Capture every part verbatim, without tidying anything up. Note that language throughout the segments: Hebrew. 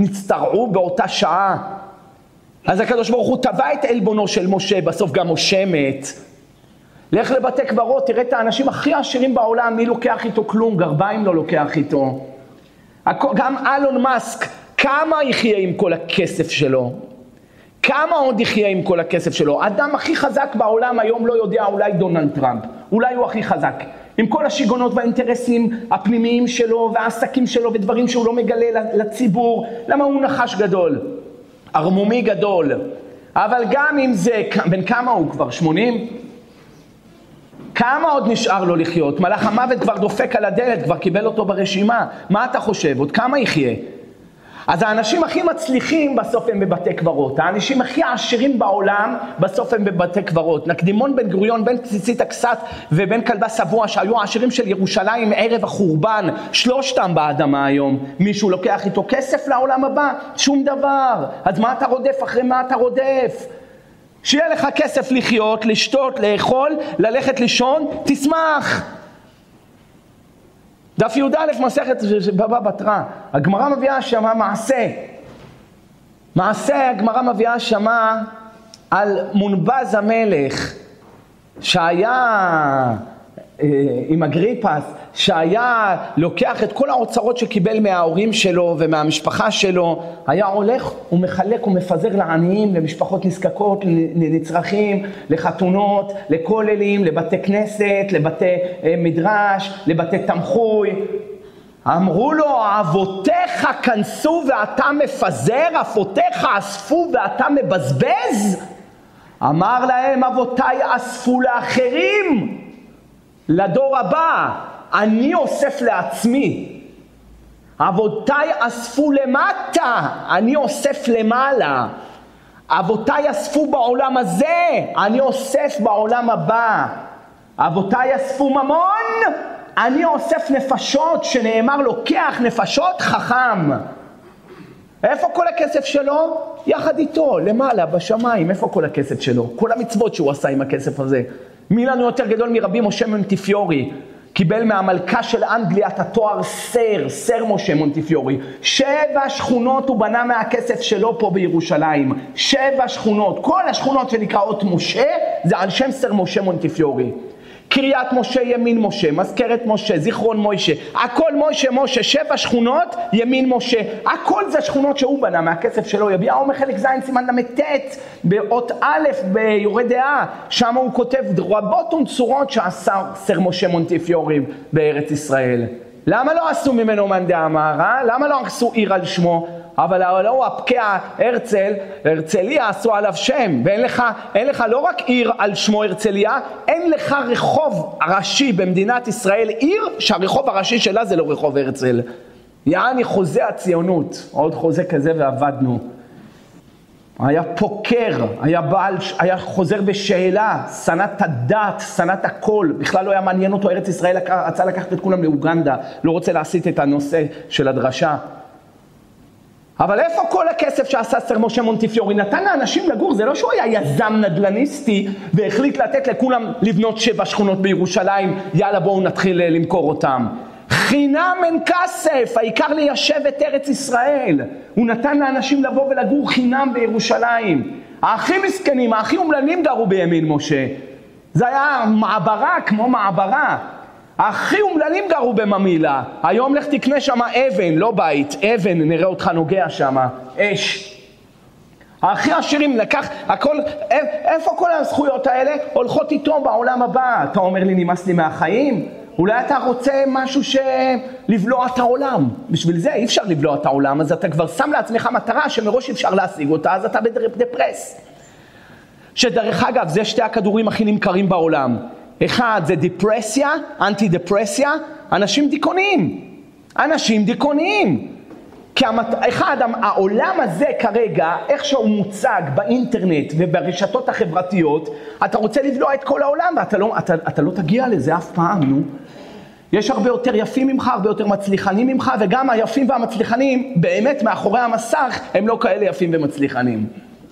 נצטרעו באותה שעה. אז הקדוש ברוך הוא טבע את עלבונו של משה, בסוף גם משה מת. לך לבתי קברות, תראה את האנשים הכי עשירים בעולם, מי לוקח איתו כלום, גרביים לא לוקח איתו. גם אילון מאסק, כמה יחיה עם כל הכסף שלו? כמה עוד יחיה עם כל הכסף שלו? האדם הכי חזק בעולם היום לא יודע, אולי דונלד טראמפ, אולי הוא הכי חזק. עם כל השיגונות והאינטרסים הפנימיים שלו והעסקים שלו ודברים שהוא לא מגלה לציבור. למה הוא נחש גדול? ערמומי גדול. אבל גם אם זה, בין כמה הוא כבר? שמונים? כמה עוד נשאר לו לחיות? מלאך המוות כבר דופק על הדלת, כבר קיבל אותו ברשימה. מה אתה חושב? עוד כמה יחיה? אז האנשים הכי מצליחים בסוף הם בבתי קברות. האנשים הכי עשירים בעולם בסוף הם בבתי קברות. נקדימון בן גוריון, בן ציצית הכסת ובן כלבה סבוע שהיו העשירים של ירושלים ערב החורבן, שלושתם באדמה היום. מישהו לוקח איתו כסף לעולם הבא? שום דבר. אז מה אתה רודף? אחרי מה אתה רודף? שיהיה לך כסף לחיות, לשתות, לאכול, ללכת לישון, תשמח. דף יהודה א' מסכת בבא בתרא, הגמרא מביאה שמה מעשה. מעשה הגמרא מביאה שמה על מונבז המלך, שהיה עם אגריפס, שהיה לוקח את כל האוצרות שקיבל מההורים שלו ומהמשפחה שלו, היה הולך ומחלק ומפזר לעניים, למשפחות נזקקות, לנצרכים, לחתונות, לכוללים, לבתי כנסת, לבתי מדרש, לבתי תמחוי. אמרו לו, אבותיך כנסו ואתה מפזר, אבותיך אספו ואתה מבזבז? אמר להם, אבותיי אספו לאחרים, לדור הבא, אני אוסף לעצמי. אבותיי אספו למטה, אני אוסף למעלה. אבותיי אספו בעולם הזה, אני אוסף בעולם הבא. אבותיי אספו ממון, אני אוסף נפשות, שנאמר לוקח נפשות חכם. איפה כל הכסף שלו? יחד איתו, למעלה, בשמיים. איפה כל הכסף שלו? כל המצוות שהוא עשה עם הכסף הזה. מי לנו יותר גדול מרבי משה מונטיפיורי? קיבל מהמלכה של אנגליה את התואר סר, סר משה מונטיפיורי. שבע שכונות הוא בנה מהכסף שלו פה בירושלים. שבע שכונות. כל השכונות שנקראות משה זה על שם סר משה מונטיפיורי. קריית משה, ימין משה, מזכרת משה, זיכרון משה, הכל משה משה, שבע שכונות, ימין משה, הכל זה שכונות שהוא בנה מהכסף שלו. יביעהו מחלק זין סימן למתת, באות א' ביורה דעה, שם הוא כותב רבות ונצורות שעשה סר משה מונטיפיורי בארץ ישראל. למה לא עשו ממנו מאן דאמר? למה לא עשו עיר על שמו? אבל לא הפקע הרצל, הרצליה עשו עליו שם, ואין לך, אין לך לא רק עיר על שמו הרצליה, אין לך רחוב ראשי במדינת ישראל, עיר שהרחוב הראשי שלה זה לא רחוב הרצל. יעני חוזה הציונות, עוד חוזה כזה ועבדנו. היה פוקר, היה בעל, היה חוזר בשאלה, סנת הדת, סנת הכל, בכלל לא היה מעניין אותו, ארץ ישראל רצה לקחת את כולם לאוגנדה, לא רוצה להסיט את הנושא של הדרשה. אבל איפה כל הכסף שעשה סר משה מונטיפיורי? נתן לאנשים לגור, זה לא שהוא היה יזם נדלניסטי והחליט לתת לכולם לבנות שבע שכונות בירושלים, יאללה בואו נתחיל למכור אותם. חינם אין כסף, העיקר ליישב את ארץ ישראל. הוא נתן לאנשים לבוא ולגור חינם בירושלים. הכי מסכנים, הכי אומללים גרו בימין משה. זה היה מעברה כמו מעברה. הכי אומללים גרו בממילה. היום לך תקנה שם אבן, לא בית, אבן, נראה אותך נוגע שם, אש. הכי עשירים לקח, הכל, איפה כל הזכויות האלה? הולכות איתו בעולם הבא. אתה אומר לי, נמאס לי מהחיים? אולי אתה רוצה משהו שלבלוע את העולם. בשביל זה אי אפשר לבלוע את העולם, אז אתה כבר שם לעצמך מטרה שמראש אפשר להשיג אותה, אז אתה בדפרס. שדרך אגב, זה שתי הכדורים הכי נמכרים בעולם. אחד זה דיפרסיה, אנטי דיפרסיה, אנשים דיכאוניים. אנשים דיכאוניים. כי אחד, העולם הזה כרגע, איך שהוא מוצג באינטרנט וברשתות החברתיות, אתה רוצה לבלוע את כל העולם, ואתה לא, אתה, אתה לא תגיע לזה אף פעם, נו. יש הרבה יותר יפים ממך, הרבה יותר מצליחנים ממך, וגם היפים והמצליחנים, באמת מאחורי המסך, הם לא כאלה יפים ומצליחנים.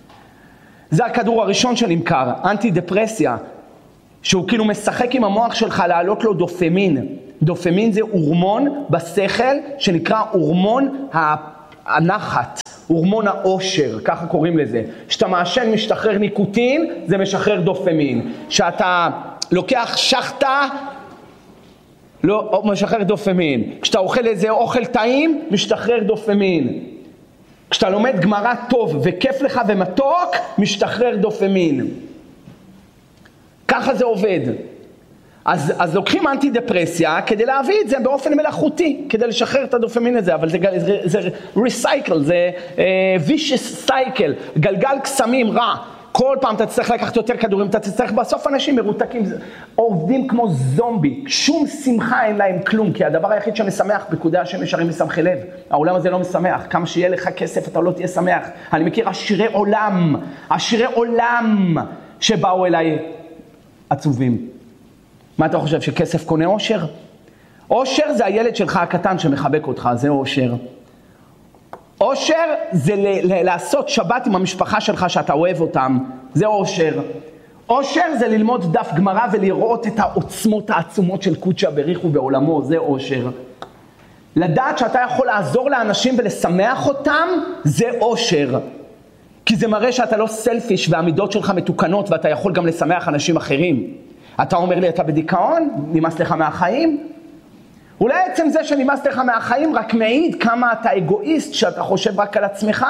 זה הכדור הראשון שנמכר, אנטי דיפרסיה, שהוא כאילו משחק עם המוח שלך להעלות לו דופמין. דופמין זה הורמון בשכל שנקרא הורמון הנחת, הורמון האושר, ככה קוראים לזה. כשאתה מעשן משתחרר ניקוטין, זה משחרר דופמין. כשאתה לוקח שחטה, לא, משחרר דופמין. כשאתה אוכל איזה אוכל טעים, משתחרר דופמין. כשאתה לומד גמרא טוב וכיף לך ומתוק, משתחרר דופמין. ככה זה עובד. אז, אז לוקחים אנטי דפרסיה כדי להביא את זה באופן מלאכותי, כדי לשחרר את הדופמין הזה, אבל זה, זה, זה recycle, זה uh, vicious cycle, גלגל קסמים רע. כל פעם אתה תצטרך לקחת יותר כדורים, אתה תצטרך בסוף אנשים מרותקים, עובדים כמו זומבי, שום שמחה אין להם כלום, כי הדבר היחיד שמשמח פקודי השמש הרי משמחי לב. העולם הזה לא משמח, כמה שיהיה לך כסף אתה לא תהיה שמח. אני מכיר עשירי עולם, עשירי עולם שבאו אליי עצובים. מה אתה חושב, שכסף קונה אושר? אושר זה הילד שלך הקטן שמחבק אותך, זה אושר. אושר זה ל- ל- לעשות שבת עם המשפחה שלך שאתה אוהב אותם, זה אושר. אושר זה ללמוד דף גמרא ולראות את העוצמות העצומות של קודשא בריך ובעולמו, זה אושר. לדעת שאתה יכול לעזור לאנשים ולשמח אותם, זה אושר. כי זה מראה שאתה לא סלפיש והמידות שלך מתוקנות ואתה יכול גם לשמח אנשים אחרים. אתה אומר לי, אתה בדיכאון? נמאס לך מהחיים? אולי עצם זה שנמאס לך מהחיים רק מעיד כמה אתה אגואיסט שאתה חושב רק על עצמך.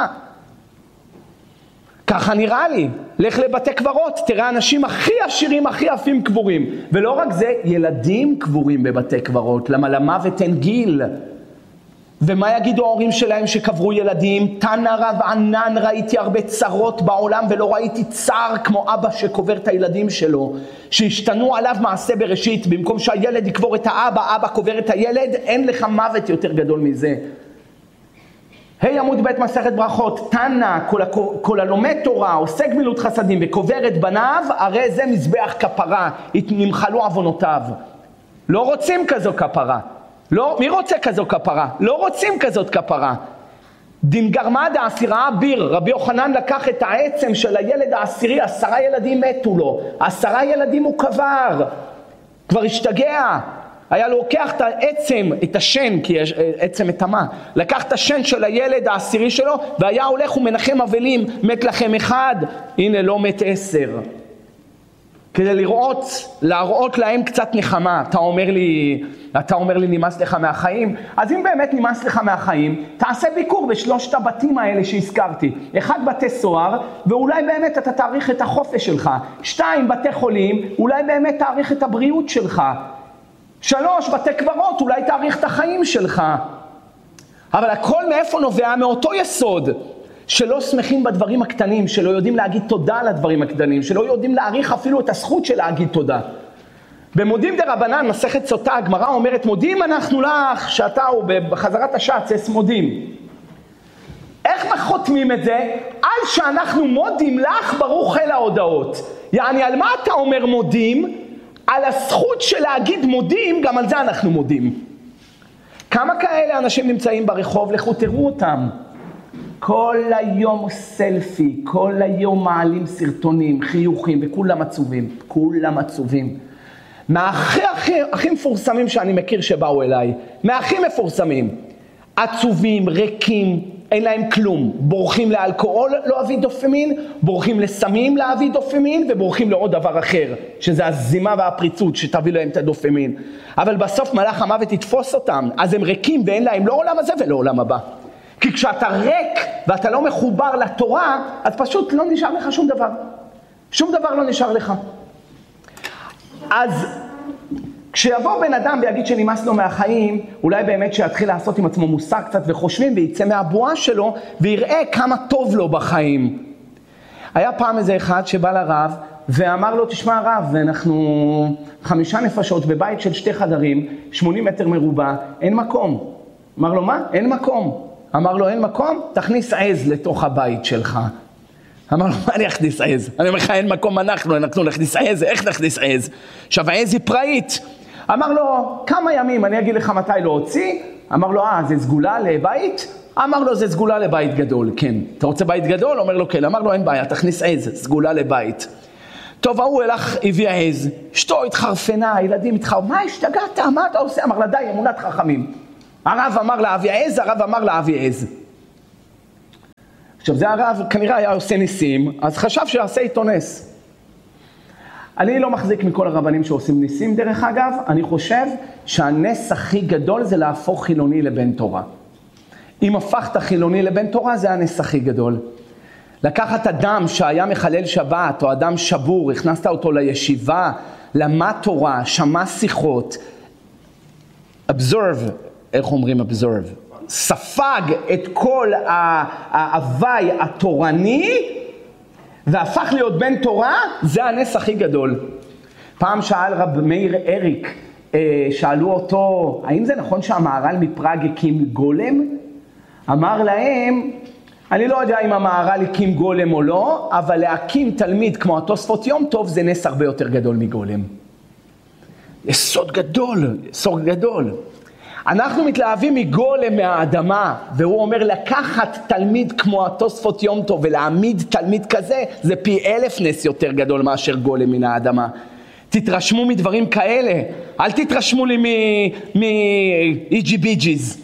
ככה נראה לי. לך לבתי קברות, תראה אנשים הכי עשירים, הכי יפים קבורים. ולא רק זה, ילדים קבורים בבתי קברות. למה למוות אין גיל? ומה יגידו ההורים שלהם שקברו ילדים? תנא רב ענן, ראיתי הרבה צרות בעולם ולא ראיתי צער כמו אבא שקובר את הילדים שלו. שהשתנו עליו מעשה בראשית, במקום שהילד יקבור את האבא, אבא קובר את הילד, אין לך מוות יותר גדול מזה. היי עמוד בית מסכת ברכות, תנא, כל, כל הלומד תורה, עושה גמילות חסדים וקובר את בניו, הרי זה מזבח כפרה, נמחלו עוונותיו. לא רוצים כזו כפרה. לא, מי רוצה כזו כפרה? לא רוצים כזאת כפרה. דין גרמה דעשירה אביר, רבי יוחנן לקח את העצם של הילד העשירי, עשרה ילדים מתו לו, עשרה ילדים הוא קבר, כבר השתגע, היה לוקח את העצם, את השן, כי יש עצם מטמא, לקח את השן של הילד העשירי שלו, והיה הולך ומנחם אבלים, מת לכם אחד, הנה לא מת עשר. כדי לראות, להראות להם קצת נחמה. אתה אומר לי, אתה אומר לי נמאס לך מהחיים? אז אם באמת נמאס לך מהחיים, תעשה ביקור בשלושת הבתים האלה שהזכרתי. אחד, בתי סוהר, ואולי באמת אתה תאריך את החופש שלך. שתיים, בתי חולים, אולי באמת תאריך את הבריאות שלך. שלוש, בתי קברות, אולי תאריך את החיים שלך. אבל הכל מאיפה נובע? מאותו יסוד. שלא שמחים בדברים הקטנים, שלא יודעים להגיד תודה על הדברים הקטנים, שלא יודעים להעריך אפילו את הזכות של להגיד תודה. במודים דרבנן, מסכת סוטה, הגמרא אומרת, מודים אנחנו לך, שאתה הוא בחזרת השץ, אס מודים. איך מחותמים את זה? על שאנחנו מודים לך, ברוך אל ההודעות. יעני, על מה אתה אומר מודים? על הזכות של להגיד מודים, גם על זה אנחנו מודים. כמה כאלה אנשים נמצאים ברחוב, לכו תראו אותם. כל היום סלפי, כל היום מעלים סרטונים, חיוכים, וכולם עצובים, כולם עצובים. מהכי הכי, הכי מפורסמים שאני מכיר שבאו אליי, מהכי מפורסמים, עצובים, ריקים, אין להם כלום, בורחים לאלכוהול להביא דופמין, בורחים לסמים להביא דופמין, ובורחים לעוד דבר אחר, שזה הזימה והפריצות שתביא להם את הדופמין. אבל בסוף מלאך המוות יתפוס אותם, אז הם ריקים ואין להם לא עולם הזה ולא עולם הבא. כי כשאתה ריק ואתה לא מחובר לתורה, אז פשוט לא נשאר לך שום דבר. שום דבר לא נשאר לך. אז כשיבוא בן אדם ויגיד שנמאס לו מהחיים, אולי באמת שיתחיל לעשות עם עצמו מושג קצת וחושבים, ויצא מהבועה שלו ויראה כמה טוב לו בחיים. היה פעם איזה אחד שבא לרב ואמר לו, תשמע רב, אנחנו חמישה נפשות בבית של שתי חדרים, שמונים מטר מרובע, אין מקום. אמר לו, מה? אין מקום. אמר לו, אין מקום? תכניס עז לתוך הבית שלך. אמר לו, מה אני אכניס עז? אני אומר לך, אין מקום אנחנו, אנחנו נכניס עז, איך נכניס עז? עכשיו, העז היא פראית. אמר לו, כמה ימים, אני אגיד לך מתי להוציא? אמר לו, אה, זה סגולה לבית? אמר לו, זה סגולה לבית גדול, כן. אתה רוצה בית גדול? אומר לו, כן. אמר לו, אין בעיה, תכניס עז, סגולה לבית. טוב, ההוא הלך, הביא עז, אשתו התחרפנה, הילדים התחרפו, מה השתגעת? מה אתה עושה? אמר לה, די, אמונת חכמים. הרב אמר להביא עז, הרב אמר להביא עז. עכשיו זה הרב כנראה היה עושה ניסים, אז חשב שיעשה איתו נס. אני לא מחזיק מכל הרבנים שעושים ניסים דרך אגב, אני חושב שהנס הכי גדול זה להפוך חילוני לבן תורה. אם הפכת חילוני לבן תורה זה הנס הכי גדול. לקחת אדם שהיה מחלל שבת או אדם שבור, הכנסת אותו לישיבה, למד תורה, שמע שיחות, observe, איך אומרים observe? ספג את כל ההווי התורני והפך להיות בן תורה, זה הנס הכי גדול. פעם שאל רב מאיר אריק, שאלו אותו, האם זה נכון שהמהר"ל מפראג הקים גולם? אמר להם, אני לא יודע אם המהר"ל הקים גולם או לא, אבל להקים תלמיד כמו התוספות יום טוב זה נס הרבה יותר גדול מגולם. יסוד גדול, יסוד גדול. אנחנו מתלהבים מגולם מהאדמה, והוא אומר לקחת תלמיד כמו התוספות יום טוב ולהעמיד תלמיד כזה, זה פי אלף נס יותר גדול מאשר גולם מן האדמה. תתרשמו מדברים כאלה, אל תתרשמו לי מ-איג'י ביג'יז.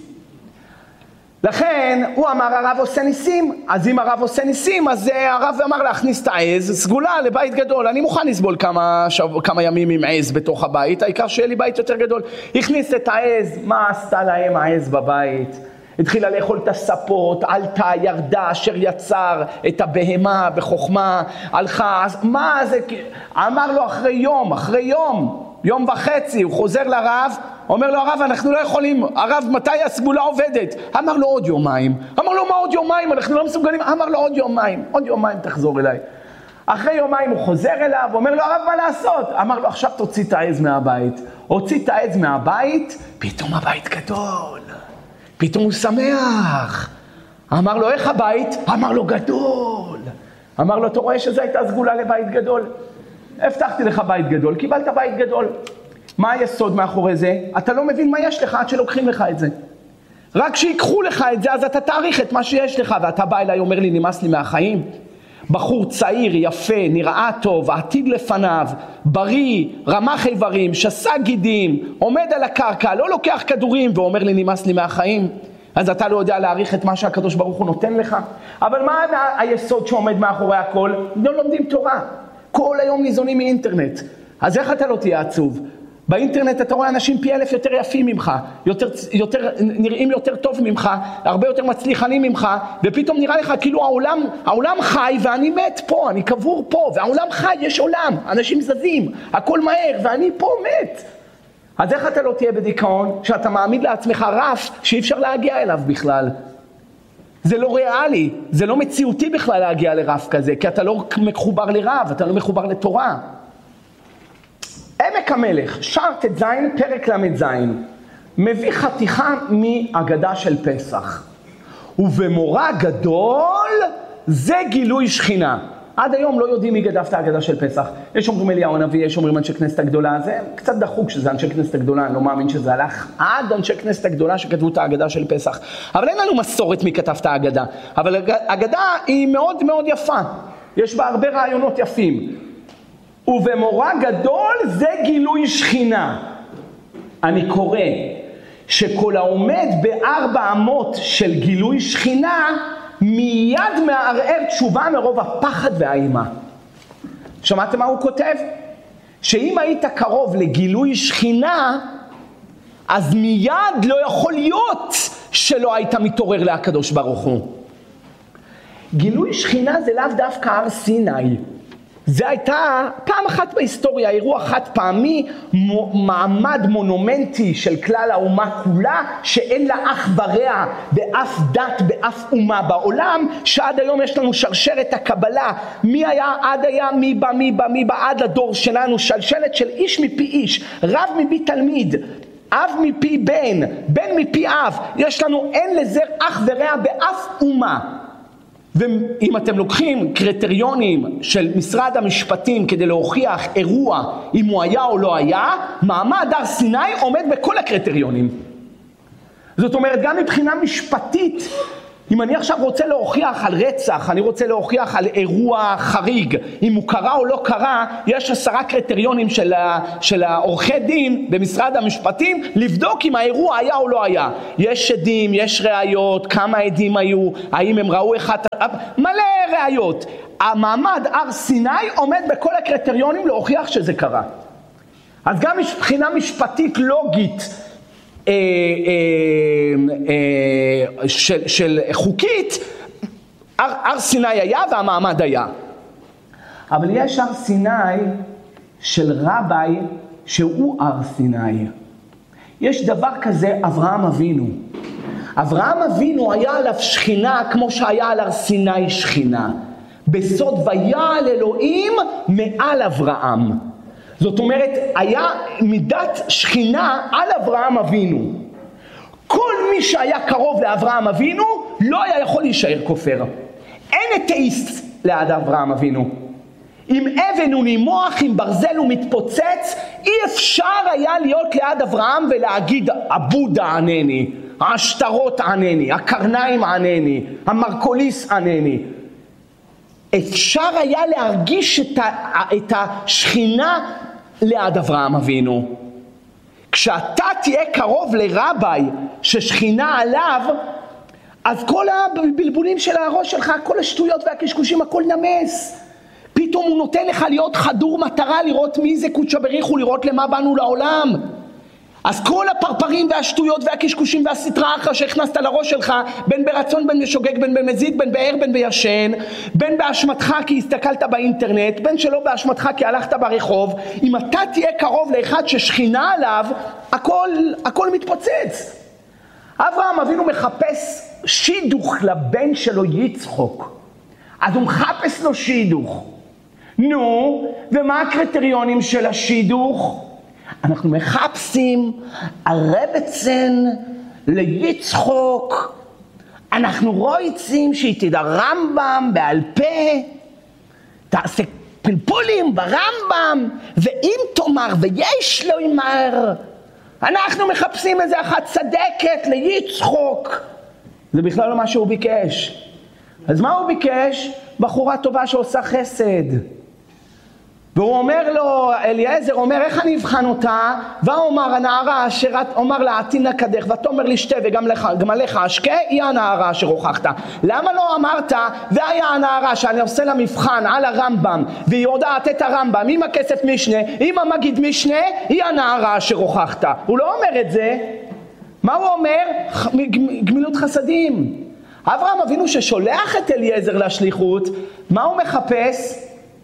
לכן הוא אמר הרב עושה ניסים, אז אם הרב עושה ניסים, אז הרב אמר להכניס את העז, סגולה לבית גדול, אני מוכן לסבול כמה, שב, כמה ימים עם עז בתוך הבית, העיקר שיהיה לי בית יותר גדול. הכניס את העז, מה עשתה להם העז בבית? התחילה לאכול את הספות, עלתה, ירדה, אשר יצר את הבהמה בחוכמה, הלכה, מה זה? אמר לו אחרי יום, אחרי יום, יום וחצי, הוא חוזר לרב, אומר לו הרב אנחנו לא יכולים, הרב מתי הסגולה עובדת? אמר לו עוד יומיים, אמר לו מה עוד יומיים, אנחנו לא מסוגלים, אמר לו עוד יומיים, עוד יומיים תחזור אליי. אחרי יומיים הוא חוזר אליו, אומר לו הרב מה לעשות? אמר לו עכשיו תוציא את העז מהבית, הוציא את העז מהבית, פתאום הבית גדול, פתאום הוא שמח. אמר לו איך הבית? אמר לו גדול. אמר לו אתה רואה שזו הייתה סגולה לבית גדול? הבטחתי לך בית גדול, קיבלת בית גדול. מה היסוד מאחורי זה? אתה לא מבין מה יש לך עד שלוקחים לך את זה. רק שיקחו לך את זה, אז אתה תאריך את מה שיש לך. ואתה בא אליי, אומר לי, נמאס לי מהחיים. בחור צעיר, יפה, נראה טוב, עתיד לפניו, בריא, רמח איברים, שסה גידים, עומד על הקרקע, לא לוקח כדורים, ואומר לי, נמאס לי מהחיים. אז אתה לא יודע להעריך את מה שהקדוש ברוך הוא נותן לך. אבל מה היסוד שעומד מאחורי הכל? לא לומדים תורה. כל היום ניזונים מאינטרנט. אז איך אתה לא תהיה עצוב? באינטרנט אתה רואה אנשים פי אלף יותר יפים ממך, יותר, יותר, נראים יותר טוב ממך, הרבה יותר מצליחנים ממך, ופתאום נראה לך כאילו העולם, העולם חי ואני מת פה, אני קבור פה, והעולם חי, יש עולם, אנשים זזים, הכל מהר ואני פה מת. אז איך אתה לא תהיה בדיכאון שאתה מעמיד לעצמך רף שאי אפשר להגיע אליו בכלל? זה לא ריאלי, זה לא מציאותי בכלל להגיע לרף כזה, כי אתה לא מחובר לרב, אתה לא מחובר לתורה. עמק המלך, שער ט"ז, פרק ל"ז, מביא חתיכה מהגדה של פסח. ובמורא גדול זה גילוי שכינה. עד היום לא יודעים מי גדף את ההגדה של פסח. יש אומרים אליהו הנביא, יש אומרים אנשי כנסת הגדולה. זה קצת דחוק שזה אנשי כנסת הגדולה, אני לא מאמין שזה הלך עד אנשי כנסת הגדולה שכתבו את ההגדה של פסח. אבל אין לנו מסורת מי כתב את ההגדה. אבל ההגדה היא מאוד מאוד יפה. יש בה הרבה רעיונות יפים. ובמורא גדול זה גילוי שכינה. אני קורא שכל העומד בארבע אמות של גילוי שכינה מיד מערער תשובה מרוב הפחד והאימה. שמעתם מה הוא כותב? שאם היית קרוב לגילוי שכינה, אז מיד לא יכול להיות שלא היית מתעורר להקדוש ברוך הוא. גילוי שכינה זה לאו דווקא הר סיני. זה הייתה פעם אחת בהיסטוריה, אירוע חד פעמי, מעמד מונומנטי של כלל האומה כולה, שאין לה אח ורע באף דת, באף אומה בעולם, שעד היום יש לנו שרשרת הקבלה, מי היה, עד היה, מי בא, מי בא, מי בא, עד לדור שלנו, שלשלת של איש מפי איש, רב מפי תלמיד, אב מפי בן, בן מפי אב, יש לנו, אין לזה אח ורע באף אומה. ואם אתם לוקחים קריטריונים של משרד המשפטים כדי להוכיח אירוע אם הוא היה או לא היה, מעמד הר סיני עומד בכל הקריטריונים. זאת אומרת גם מבחינה משפטית אם אני עכשיו רוצה להוכיח על רצח, אני רוצה להוכיח על אירוע חריג, אם הוא קרה או לא קרה, יש עשרה קריטריונים של, ה, של העורכי דין במשרד המשפטים, לבדוק אם האירוע היה או לא היה. יש עדים, יש ראיות, כמה עדים היו, האם הם ראו אחד, מלא ראיות. המעמד הר סיני עומד בכל הקריטריונים להוכיח שזה קרה. אז גם מבחינה משפטית לוגית, אה, אה, אה, של, של חוקית, הר, הר סיני היה והמעמד היה. אבל יש הר סיני של רבי שהוא הר סיני. יש דבר כזה אברהם אבינו. אברהם אבינו היה עליו שכינה כמו שהיה על הר סיני שכינה. בסוד ויעל אלוהים מעל אברהם. זאת אומרת, היה מידת שכינה על אברהם אבינו. כל מי שהיה קרוב לאברהם אבינו לא היה יכול להישאר כופר. אין אתאיסט ליד אברהם אבינו. אם אבן הוא נימוח, אם ברזל הוא מתפוצץ, אי אפשר היה להיות ליד אברהם ולהגיד הבודה ענני, השטרות ענני, הקרניים ענני, המרקוליס ענני. אפשר היה להרגיש את, ה, את השכינה ליד אברהם אבינו. כשאתה תהיה קרוב לרבי ששכינה עליו, אז כל הבלבולים של הראש שלך, כל השטויות והקשקושים, הכל נמס. פתאום הוא נותן לך להיות חדור מטרה, לראות מי זה קודשא בריך ולראות למה באנו לעולם. אז כל הפרפרים והשטויות והקשקושים והסטרה אחר שהכנסת לראש שלך, בין ברצון, בין בשוגג, בין במזיד, בין בער, בין בישן, בין באשמתך כי הסתכלת באינטרנט, בין שלא באשמתך כי הלכת ברחוב, אם אתה תהיה קרוב לאחד ששכינה עליו, הכל, הכל מתפוצץ. אברהם אבינו מחפש שידוך לבן שלו יצחוק. אז הוא מחפש לו שידוך. נו, ומה הקריטריונים של השידוך? אנחנו מחפשים הרבצן ליצחוק. אנחנו רוצים שהיא תדע רמב"ם בעל פה, תעשה פלפולים ברמב"ם, ואם תאמר ויש לו אמר, אנחנו מחפשים איזה אחת צדקת ליצחוק. זה בכלל לא מה שהוא ביקש. אז מה הוא ביקש? בחורה טובה שעושה חסד. והוא אומר לו, אליעזר אומר, איך אני אבחן אותה? ואומר הנערה אשר אומר לה, עתינה קדך, ותאמר לי שתה וגם לך, גם עליך אשקה, היא הנערה אשר הוכחת. למה לא אמרת, והיה הנערה שאני עושה לה מבחן על הרמב"ם, והיא יודעת את הרמב"ם, עם הכסף משנה, עם המגיד משנה, היא הנערה אשר הוכחת. הוא לא אומר את זה. מה הוא אומר? גמילות חסדים. אברהם אבינו ששולח את אליעזר לשליחות, מה הוא מחפש?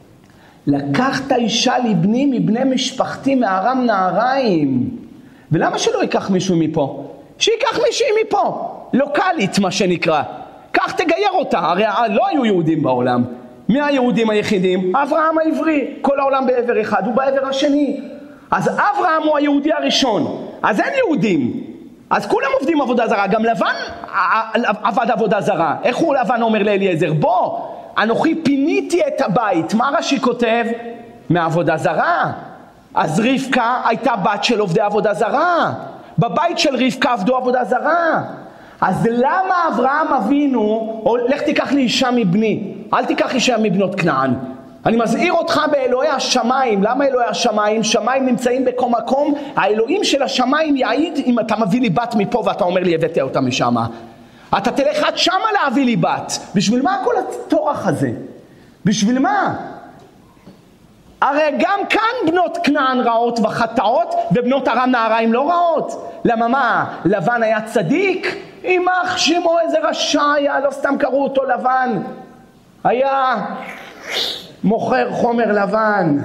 לקחת אישה לבני מבני משפחתי מארם נהריים. ולמה שלא ייקח מישהו מפה? שיקח מישהי מפה, לוקלית מה שנקרא. כך תגייר אותה, הרי לא היו יהודים בעולם. מי היהודים היחידים? אברהם העברי, כל העולם בעבר אחד, הוא בעבר השני. אז אברהם הוא היהודי הראשון, אז אין יהודים. אז כולם עובדים עבודה זרה, גם לבן עבד עבודה זרה. איך הוא לבן אומר לאליעזר? בוא, אנוכי פיניתי את הבית. מה רש"י כותב? מעבודה זרה. אז רבקה הייתה בת של עובדי עבודה זרה. בבית של רבקה עבדו עבודה זרה. אז למה אברהם אבינו, או לך תיקח לי אישה מבני, אל תיקח אישה מבנות כנען. אני מזהיר אותך באלוהי השמיים. למה אלוהי השמיים? שמיים נמצאים בכל מקום. האלוהים של השמיים יעיד אם אתה מביא לי בת מפה ואתה אומר לי הבאתי אותה משם. אתה תלך עד שמה להביא לי בת. בשביל מה כל התורח הזה? בשביל מה? הרי גם כאן בנות כנען רעות וחטאות, ובנות ארם נהריים לא רעות. למה מה? לבן היה צדיק? אימך שמו איזה רשע היה, לא סתם קראו אותו לבן. היה מוכר חומר לבן.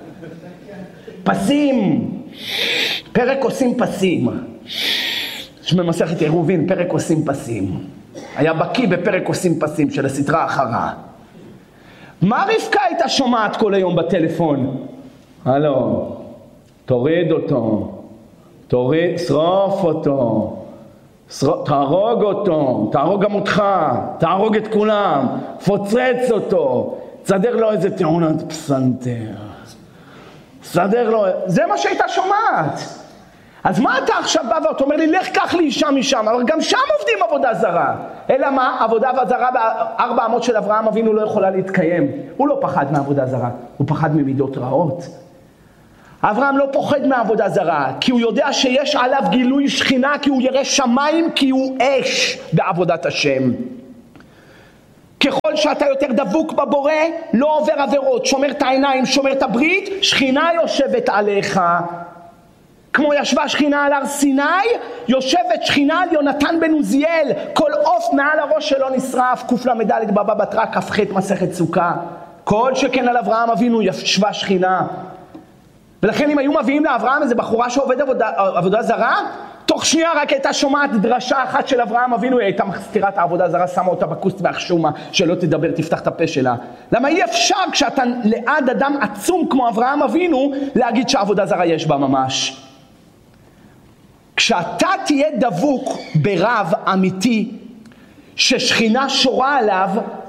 פסים. פרק עושים פסים. במסכת עירובין, פרק עושים פסים. היה בקיא בפרק עושים פסים של הסדרה האחרה. מה רבקה הייתה שומעת כל היום בטלפון? הלו, תוריד אותו, תוריד, שרוף אותו, שרוף, תהרוג אותו, תהרוג גם אותך, תהרוג את כולם, פוצרץ אותו, תסדר לו איזה תאונת פסנתר, תסדר לו, זה מה שהייתה שומעת. אז מה אתה עכשיו בא ואתה אומר לי, לך קח לי אישה משם, אבל גם שם עובדים עבודה זרה. אלא מה? עבודה זרה בארבע אמות של אברהם אבינו לא יכולה להתקיים. הוא לא פחד מעבודה זרה, הוא פחד ממידות רעות. אברהם לא פוחד מעבודה זרה, כי הוא יודע שיש עליו גילוי שכינה, כי הוא ירא שמיים, כי הוא אש בעבודת השם. ככל שאתה יותר דבוק בבורא, לא עובר עבירות, שומר את העיניים, שומר את הברית, שכינה יושבת עליך. כמו ישבה שכינה על הר סיני, יושבת שכינה על יונתן בן עוזיאל. כל עוף מעל הראש שלו נשרף, קוף למדלת בבא בתרא כ"ח מסכת סוכה. כל שכן על אברהם אבינו ישבה שכינה. ולכן אם היו מביאים לאברהם איזה בחורה שעובד עבודה, עבודה זרה, תוך שנייה רק הייתה שומעת דרשה אחת של אברהם אבינו, היא הייתה מסתירה את העבודה זרה, שמה אותה בכוס והחשומה, שלא תדבר, תפתח את הפה שלה. למה אי אפשר כשאתה ליד אדם עצום כמו אברהם אבינו, להגיד שהעבודה זרה יש בה ממש? כשאתה תהיה דבוק ברב אמיתי, ששכינה שורה עליו,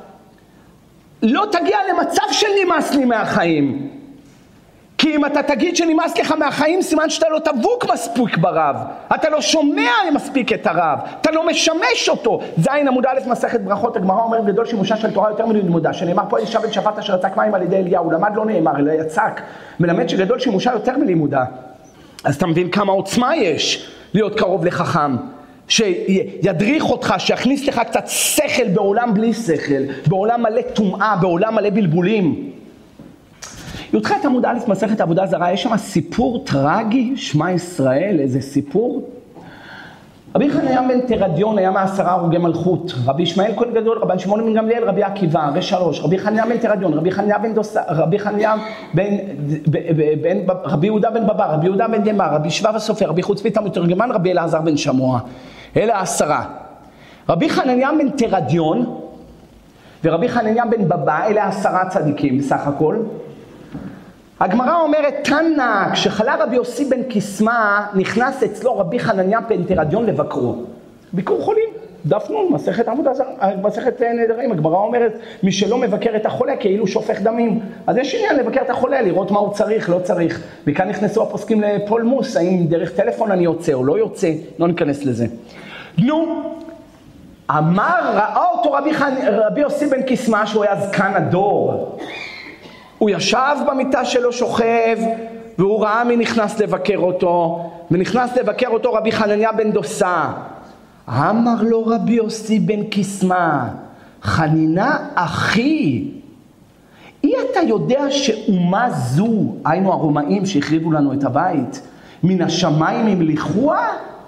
לא תגיע למצב של נמאס לי מהחיים. כי אם אתה תגיד שנמאס לך מהחיים, סימן שאתה לא דבוק מספיק ברב. אתה לא שומע מספיק את הרב. אתה לא משמש אותו. זין עמוד א' מסכת ברכות, הגמרא אומרת גדול שימושה של תורה יותר מלימודה. שנאמר פה אישה בן שפט אשר יצק מים על ידי אליהו. למד לא נאמר, אלא יצק. מלמד שגדול שימושה יותר מלימודה. אז אתה מבין כמה עוצמה יש להיות קרוב לחכם. שידריך אותך, שיכניס לך קצת שכל בעולם בלי שכל. בעולם מלא טומאה, בעולם מלא בלבולים. י"ח עמוד א' מסכת עבודה זרה, יש שם סיפור טרגי, שמע ישראל, איזה סיפור. רבי חנניה בן תרדיון היה מעשרה הרוגי מלכות, רבי ישמעאל כהן גדול, רבן שמעון בן גמליאל, רבי עקיבא, רבי שלוש, רבי חנניה בן תרדיון, רבי חנניה בן דוסה, רבי חנניה בן, בן, רבי יהודה בן בבא, רבי יהודה בן דמר, רבי שבב הסופר, רבי חוצפית המתורגמן, רבי אלעזר בן שמוע. אלה העשרה. רבי חנניה בן תרדיון ורבי חנניה בן בבא, אלה עשרה צדיקים בסך הכל. הגמרא אומרת, תנא, כשחלה רבי יוסי בן קיסמא, נכנס אצלו רבי חנניה בן תרדיון לבקרו. ביקור חולים, דף נון, מסכת עבודה זרה, מסכת נדרים. הגמרא אומרת, מי שלא מבקר את החולה כאילו שופך דמים. אז יש עניין לבקר את החולה, לראות מה הוא צריך, לא צריך. וכאן נכנסו הפוסקים לפולמוס, האם דרך טלפון אני יוצא או לא יוצא, לא ניכנס לזה. נו, אמר, ראה אותו רבי, חנ... רבי יוסי בן קיסמא, שהוא היה זקן הדור. הוא ישב במיטה שלו שוכב, והוא ראה מי נכנס לבקר אותו, ונכנס לבקר אותו רבי חנניה בן דוסה. אמר לו רבי יוסי בן קיסמא, חנינה אחי, אי אתה יודע שאומה זו, היינו הרומאים שהחריבו לנו את הבית, מן השמיים המליכוה?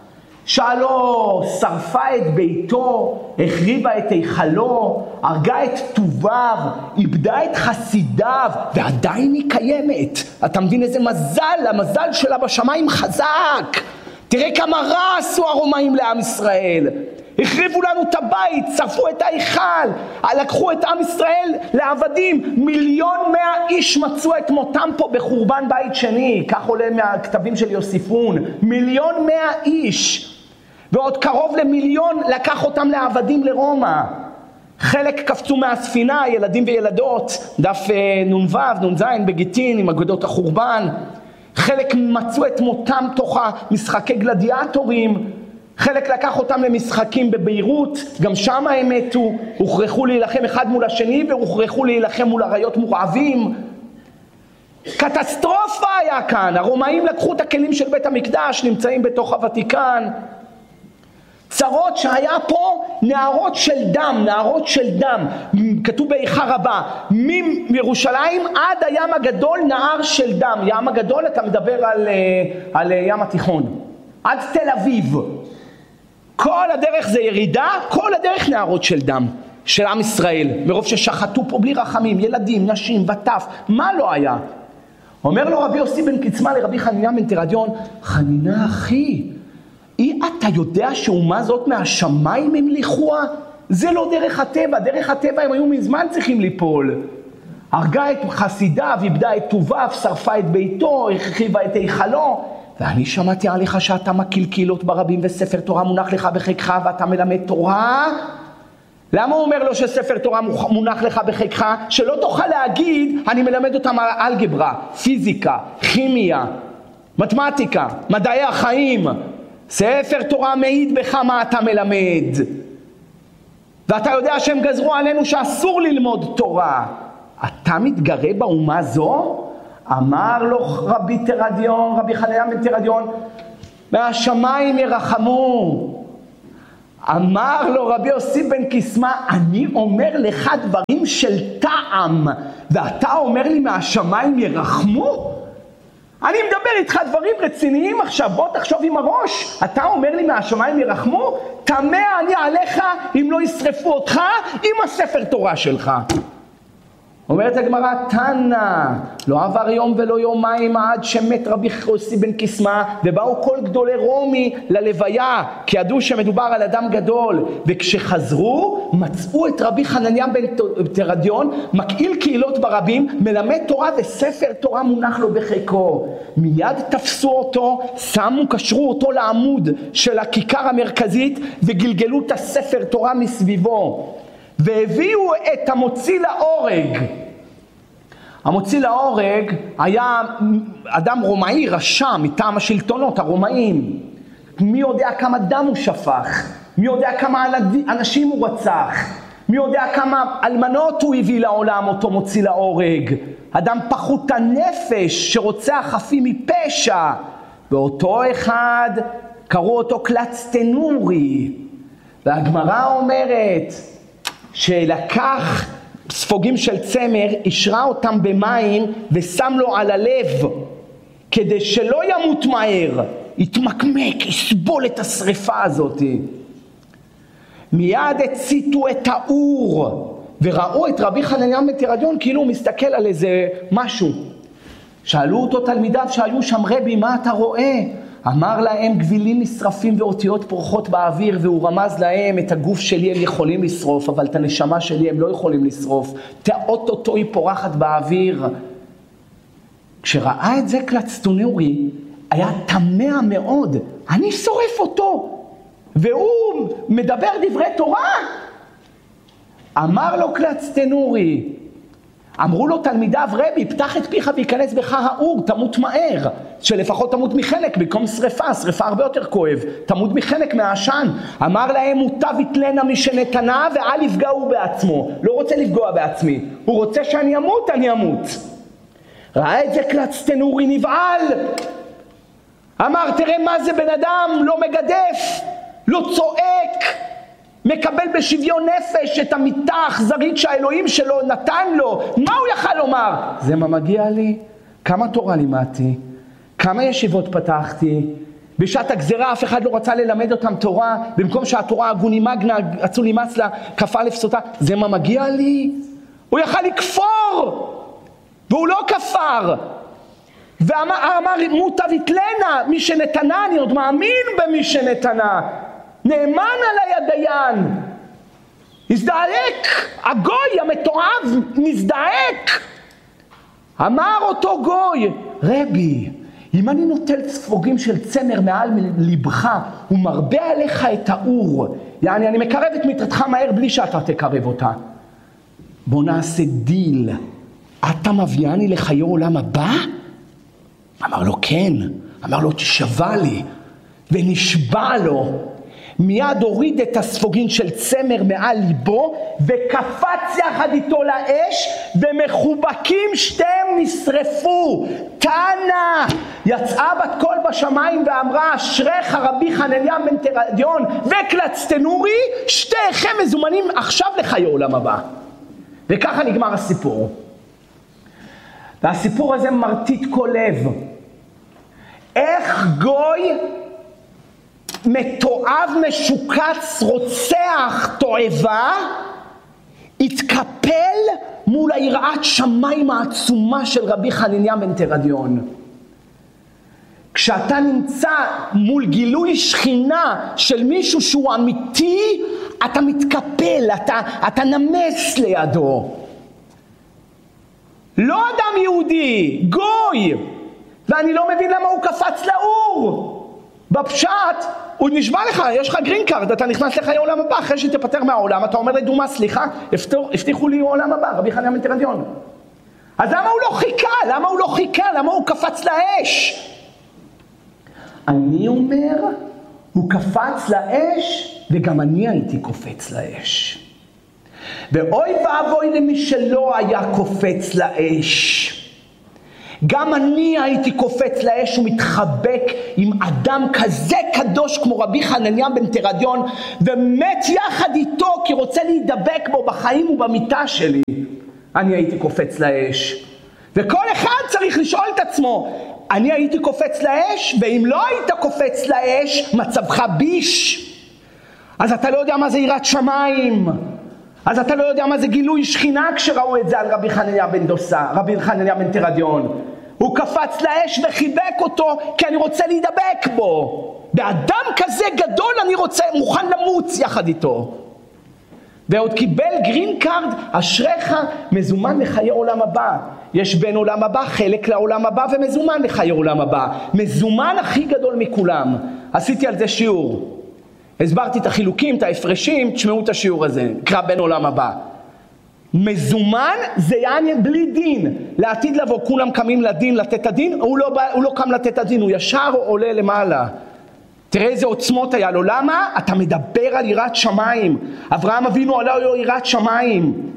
שאלו, שרפה את ביתו, החריבה את היכלו, הרגה את טוביו, איבדה את חסידיו, ועדיין היא קיימת. אתה מבין איזה מזל, המזל שלה בשמיים חזק. תראה כמה רע עשו הרומאים לעם ישראל. החריבו לנו את הבית, שרפו את ההיכל, לקחו את עם ישראל לעבדים. מיליון מאה איש מצאו את מותם פה בחורבן בית שני, כך עולה מהכתבים של יוסיפון. מיליון מאה איש. ועוד קרוב למיליון לקח אותם לעבדים לרומא. חלק קפצו מהספינה, ילדים וילדות, דף נ"ו, נ"ז בגיטין עם אגדות החורבן. חלק מצאו את מותם תוך משחקי גלדיאטורים. חלק לקח אותם למשחקים בביירות, גם שם הם מתו. הוכרחו להילחם אחד מול השני והוכרחו להילחם מול אריות מורעבים. קטסטרופה היה כאן. הרומאים לקחו את הכלים של בית המקדש, נמצאים בתוך הוותיקן. צרות שהיה פה נערות של דם, נערות של דם, כתוב באיכה רבה, מירושלים עד הים הגדול נער של דם. ים הגדול אתה מדבר על, על ים התיכון, עד תל אביב. כל הדרך זה ירידה, כל הדרך נערות של דם, של עם ישראל, מרוב ששחטו פה בלי רחמים, ילדים, נשים, וטף, מה לא היה? אומר לו רבי יוסי בן קיסמא לרבי חנניה בן תרדיון, חנינה אחי, אי אתה יודע שאומה זאת מהשמיים המליכוה? זה לא דרך הטבע, דרך הטבע הם היו מזמן צריכים ליפול. הרגה את חסידיו, איבדה את טוביו, שרפה את ביתו, החריבה את היכלו. ואני שמעתי עליך שאתה מקיל קהילות ברבים וספר תורה מונח לך בחיקך ואתה מלמד תורה. למה הוא אומר לו שספר תורה מונח לך בחיקך? שלא תוכל להגיד, אני מלמד אותם על אלגברה, פיזיקה, כימיה. מתמטיקה, מדעי החיים, ספר תורה מעיד בך מה אתה מלמד. ואתה יודע שהם גזרו עלינו שאסור ללמוד תורה. אתה מתגרה באומה זו? אמר לו רבי תרדיון, רבי חנניה בן תרדיון, מהשמיים ירחמו. אמר לו רבי יוסי בן קיסמא, אני אומר לך דברים של טעם, ואתה אומר לי מהשמיים ירחמו? אני מדבר איתך דברים רציניים עכשיו, בוא תחשוב עם הראש. אתה אומר לי מהשמיים ירחמו? תמה אני עליך אם לא ישרפו אותך עם הספר תורה שלך. אומרת הגמרא, תנא, לא עבר יום ולא יומיים עד שמת רבי יוסי בן קיסמא, ובאו כל גדולי רומי ללוויה, כי ידעו שמדובר על אדם גדול, וכשחזרו מצאו את רבי חנניה בן תרדיון מקהיל קהילות ברבים, מלמד תורה וספר תורה מונח לו בחיקו. מיד תפסו אותו, שמו, קשרו אותו לעמוד של הכיכר המרכזית וגלגלו את הספר תורה מסביבו. והביאו את המוציא להורג. המוציא להורג היה אדם רומאי רשע מטעם השלטונות הרומאים. מי יודע כמה דם הוא שפך? מי יודע כמה אנשים הוא רצח? מי יודע כמה אלמנות הוא הביא לעולם אותו מוציא להורג? אדם פחות הנפש שרוצח חפים מפשע. ואותו אחד קראו אותו קלץ תנורי. והגמרא אומרת שלקח ספוגים של צמר, ישרה אותם במים ושם לו על הלב כדי שלא ימות מהר, יתמקמק, יסבול את השריפה הזאת. מיד הציתו את האור וראו את רבי חנניה בן תרדיון כאילו הוא מסתכל על איזה משהו. שאלו אותו תלמידיו שהיו שם, רבי מה אתה רואה? אמר להם, גבילים נשרפים ואותיות פורחות באוויר, והוא רמז להם, את הגוף שלי הם יכולים לשרוף, אבל את הנשמה שלי הם לא יכולים לשרוף. תאות אותו היא פורחת באוויר. כשראה את זה קלץ תנורי, היה תמה מאוד. אני שורף אותו, והוא מדבר דברי תורה. אמר לו קלץ תנורי, אמרו לו תלמידיו, רבי, פתח את פיך ויכנס בך האור, תמות מהר, שלפחות תמות מחנק במקום שריפה, שריפה הרבה יותר כואב, תמות מחנק מהעשן. אמר להם, מוטב יתלנה מי שנתנה ואל יפגעו בעצמו, לא רוצה לפגוע בעצמי, הוא רוצה שאני אמות, אני אמות. ראה את זה קלץ תנורי נבעל, אמר, תראה מה זה בן אדם, לא מגדף, לא צועק, מקבל בשוויון נפש את המיטה האכזרית שהאלוהים שלו נתן לו. מה הוא יכל לומר? זה מה מגיע לי? כמה תורה לימדתי? כמה ישיבות פתחתי? בשעת הגזרה אף אחד לא רצה ללמד אותם תורה, במקום שהתורה הגוני מגנה, אצולי מצלה, כף א' סוטה. זה מה מגיע לי? הוא יכל לכפור, והוא לא כפר. ואמר, מוטב יתלנה, מי שנתנה, אני עוד מאמין במי שנתנה. נאמן עלי הדיין, הזדעק, הגוי המתועב נזדעק. אמר אותו גוי, רבי, אם אני נוטל ספוגים של צמר מעל לבך ומרבה עליך את האור, יעני אני מקרב את מיטתך מהר בלי שאתה תקרב אותה, בוא נעשה דיל, אתה מביאני לחיי עולם הבא? אמר לו כן. אמר לו תשבע לי, ונשבע לו. מיד הוריד את הספוגין של צמר מעל ליבו וקפץ יחד איתו לאש, ומחובקים שתיהם נשרפו. תנא, יצאה בת קול בשמיים ואמרה, אשריך רבי חנניה בן תרדיון וקלץ תנורי, שתיכם מזומנים עכשיו לחיי עולם הבא. וככה נגמר הסיפור. והסיפור הזה מרטיט כל לב. איך גוי מתועב, משוקץ, רוצח, תועבה, התקפל מול היראת שמיים העצומה של רבי חנניה בן תרדיון. כשאתה נמצא מול גילוי שכינה של מישהו שהוא אמיתי, אתה מתקפל, אתה, אתה נמס לידו. לא אדם יהודי, גוי. ואני לא מבין למה הוא קפץ לאור. בפשט, הוא נשבע לך, יש לך גרין קארד, אתה נכנס לחיי עולם הבא, אחרי שתפטר מהעולם, אתה אומר לדומה, סליחה, הבטיחו לי עולם הבא, רבי חנניה בן תרדיון. אז למה הוא לא חיכה? למה הוא לא חיכה? למה הוא קפץ לאש? אני אומר, הוא קפץ לאש, וגם אני הייתי קופץ לאש. ואוי ואבוי למי שלא היה קופץ לאש. גם אני הייתי קופץ לאש ומתחבק עם אדם כזה קדוש כמו רבי חנניה בן תרדיון, ומת יחד איתו כי רוצה להידבק בו בחיים ובמיטה שלי. אני הייתי קופץ לאש. וכל אחד צריך לשאול את עצמו, אני הייתי קופץ לאש? ואם לא היית קופץ לאש, מצבך ביש. אז אתה לא יודע מה זה יראת שמיים. אז אתה לא יודע מה זה גילוי שכינה כשראו את זה על רבי חנניה בן דוסה, רבי חנניה בן תרדיון. הוא קפץ לאש וחיבק אותו כי אני רוצה להידבק בו. באדם כזה גדול אני רוצה, מוכן למוץ יחד איתו. ועוד קיבל גרין קארד, אשריך מזומן לחיי עולם הבא. יש בין עולם הבא חלק לעולם הבא ומזומן לחיי עולם הבא. מזומן הכי גדול מכולם. עשיתי על זה שיעור. הסברתי את החילוקים, את ההפרשים, תשמעו את השיעור הזה, קרא בין עולם הבא. מזומן זה יעני בלי דין. לעתיד לבוא כולם קמים לדין לתת את הדין, הוא לא, הוא לא קם לתת את הדין, הוא ישר עולה למעלה. תראה איזה עוצמות היה לו. למה? אתה מדבר על יראת שמיים. אברהם אבינו עלה לו יראת שמיים.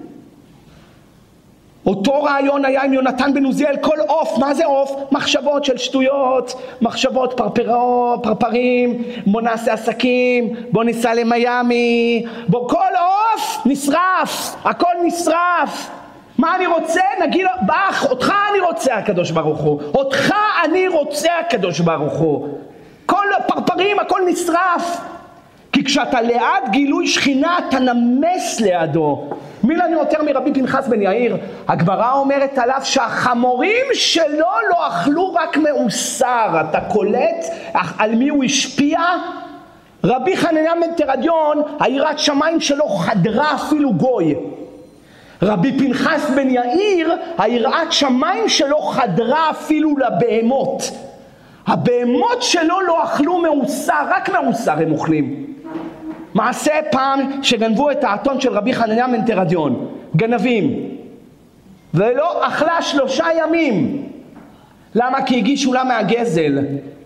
אותו רעיון היה עם יונתן בן עוזיאל, כל עוף, מה זה עוף? מחשבות של שטויות, מחשבות פרפרו, פרפרים, בוא נעשה עסקים, בוא ניסע למיימי, בוא, כל עוף נשרף, הכל נשרף. מה אני רוצה? נגיד, בח, אותך אני רוצה הקדוש ברוך הוא, אותך אני רוצה הקדוש ברוך הוא. כל פרפרים, הכל נשרף. כי כשאתה ליד גילוי שכינה, אתה נמס לידו. מי לנו יותר מרבי פנחס בן יאיר? הגמרא אומרת עליו שהחמורים שלו לא אכלו רק מאוסר. אתה קולט על מי הוא השפיע? רבי חנניה בן תרדיון, היראת שמיים שלו חדרה אפילו גוי. רבי פנחס בן יאיר, היראת שמיים שלו חדרה אפילו לבהמות. הבהמות שלו לא אכלו מאוסר, רק מאוסר הם אוכלים. מעשה פעם שגנבו את האתון של רבי חנניה בן תרדיון, גנבים, ולא אכלה שלושה ימים. למה? כי הגישו לה מהגזל,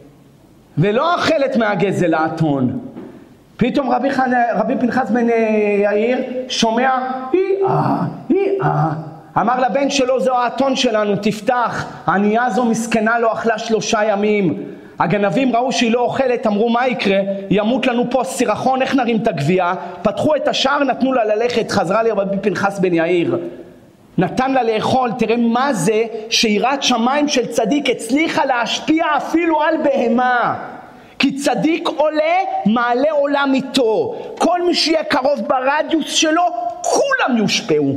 ולא אכלת מהגזל האתון. פתאום רבי, חנ... רבי פנחס בן יאיר שומע, אי-אה, אי-אה. אמר לבן שלו, זו האתון שלנו, תפתח. הענייה זו מסכנה לא אכלה שלושה ימים. הגנבים ראו שהיא לא אוכלת, אמרו מה יקרה? ימות לנו פה סירחון, איך נרים את הגבייה? פתחו את השער, נתנו לה ללכת, חזרה לרבי פנחס בן יאיר. נתן לה לאכול. תראה מה זה שיראת שמיים של צדיק הצליחה להשפיע אפילו על בהמה. כי צדיק עולה, מעלה עולם איתו. כל מי שיהיה קרוב ברדיוס שלו, כולם יושפעו.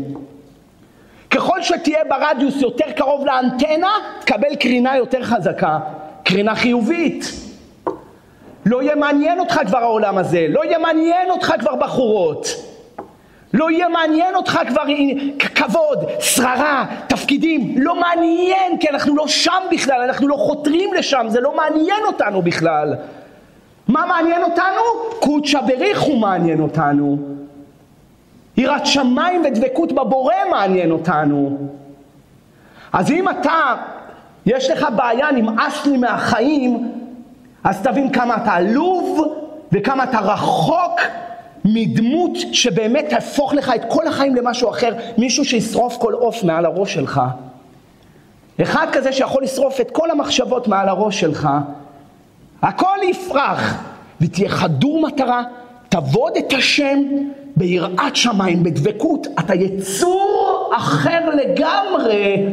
ככל שתהיה ברדיוס יותר קרוב לאנטנה, תקבל קרינה יותר חזקה. קרינה חיובית. לא יהיה מעניין אותך כבר העולם הזה, לא יהיה מעניין אותך כבר בחורות, לא יהיה מעניין אותך כבר כבוד, שררה, תפקידים, לא מעניין, כי אנחנו לא שם בכלל, אנחנו לא חותרים לשם, זה לא מעניין אותנו בכלל. מה מעניין אותנו? קודשא בריחו מעניין אותנו. יראת שמיים ודבקות בבורא מעניין אותנו. אז אם אתה יש לך בעיה, נמאס לי מהחיים, אז תבין כמה אתה עלוב וכמה אתה רחוק מדמות שבאמת תהפוך לך את כל החיים למשהו אחר. מישהו שישרוף כל עוף מעל הראש שלך. אחד כזה שיכול לשרוף את כל המחשבות מעל הראש שלך. הכל יפרח ותהיה חדור מטרה, תעבוד את השם ביראת שמיים, בדבקות. אתה יצור אחר לגמרי.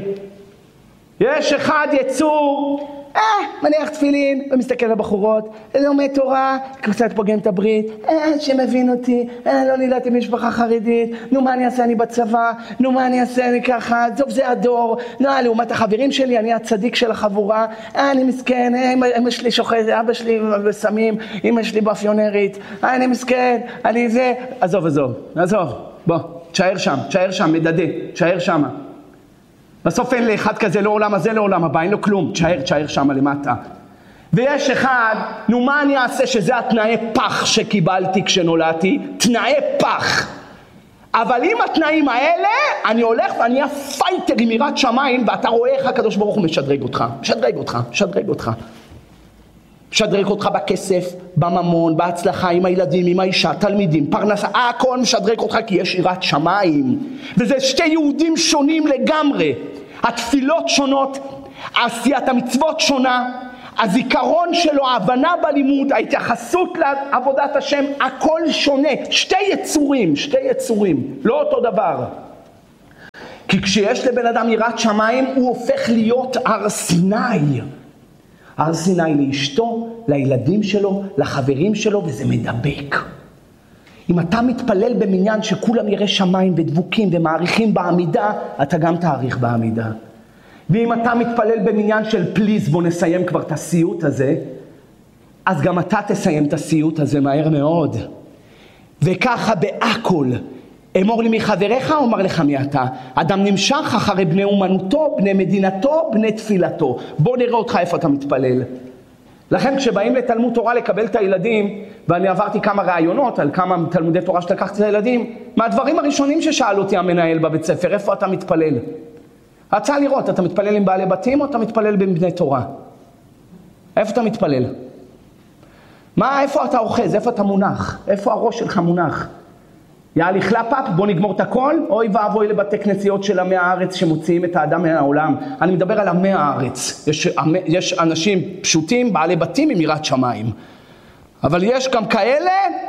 יש אחד יצור, אה, מניח תפילין, ומסתכל על בחורות, לומד תורה, קצת פוגם את הברית, אה, שמבין אותי, אה, לא נולדתי משפחה חרדית, נו מה אני אעשה אני בצבא, נו מה אני אעשה אני ככה, טוב זה הדור, נו, לעומת החברים שלי, אני הצדיק של החבורה, אה, אני מסכן, אה, אמא שלי שוחז, אבא שלי בסמים, אמא שלי באפיונרית, אה, אני מסכן, אני זה, עזוב, עזוב, עזוב, בוא, תשאר שם, תשאר שם, מדדה, תשאר שמה. בסוף אין לאחד כזה, לא עולם הזה, לא עולם הבא, אין לו כלום, תשאר, תשאר שם למטה. ויש אחד, נו מה אני אעשה שזה התנאי פח שקיבלתי כשנולדתי, תנאי פח. אבל עם התנאים האלה, אני הולך ואני אהיה פייטר עם יראת שמיים, ואתה רואה איך הקדוש ברוך הוא משדרג אותך, משדרג אותך, משדרג אותך. משדרג אותך בכסף, בממון, בהצלחה, עם הילדים, עם האישה, תלמידים, פרנסה, הכל משדרג אותך כי יש יראת שמיים. וזה שתי יהודים שונים לגמרי. התפילות שונות, עשיית המצוות שונה, הזיכרון שלו, ההבנה בלימוד, ההתייחסות לעבודת השם, הכל שונה. שתי יצורים, שתי יצורים, לא אותו דבר. כי כשיש לבן אדם יראת שמיים, הוא הופך להיות הר סיני. הר סיני לאשתו, לילדים שלו, לחברים שלו, וזה מדבק. אם אתה מתפלל במניין שכולם ירא שמיים ודבוקים ומעריכים בעמידה, אתה גם תעריך בעמידה. ואם אתה מתפלל במניין של פליז, בוא נסיים כבר את הסיוט הזה, אז גם אתה תסיים את הסיוט הזה מהר מאוד. וככה בהכל, אמור לי מחבריך, אומר לך מי אתה. אדם נמשך אחרי בני אומנותו, בני מדינתו, בני תפילתו. בוא נראה אותך איפה אתה מתפלל. לכן כשבאים לתלמוד תורה לקבל את הילדים, ואני עברתי כמה רעיונות על כמה תלמודי תורה שלקחתי את הילדים, מהדברים הראשונים ששאל אותי המנהל בבית ספר, איפה אתה מתפלל? רצה לראות, אתה מתפלל עם בעלי בתים או אתה מתפלל עם בני תורה? איפה אתה מתפלל? מה, איפה אתה אוחז? איפה אתה מונח? איפה הראש שלך מונח? יאללה חלפאפ, בוא נגמור את הכל, אוי ואבוי לבתי כנסיות של עמי הארץ שמוציאים את האדם מהעולם. אני מדבר על עמי הארץ. יש, יש אנשים פשוטים, בעלי בתים עם יראת שמיים. אבל יש גם כאלה,